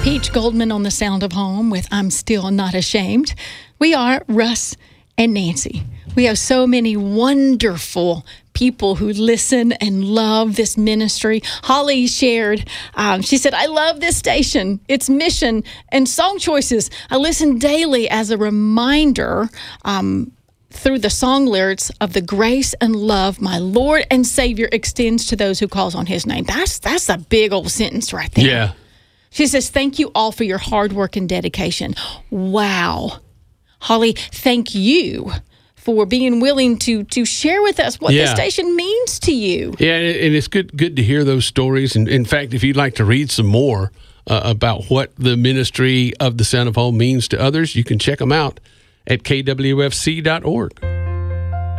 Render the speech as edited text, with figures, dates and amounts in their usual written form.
Peach Goldman on the Sound of Home with I'm Still Not Ashamed. We are Russ and Nancy. We have so many wonderful people who listen and love this ministry. Holly shared, she said, I love this station, its mission, and song choices. I listen daily as a reminder through the song lyrics of the grace and love my Lord and Savior extends to those who calls on his name. That's a big old sentence right there. Yeah. She says, thank you all for your hard work and dedication. Wow. Holly, thank you for being willing to share with us what the station means to you. Yeah, and it's good to hear those stories. And in fact, if you'd like to read some more about what the ministry of the Sound of Home means to others, you can check them out at kwfc.org.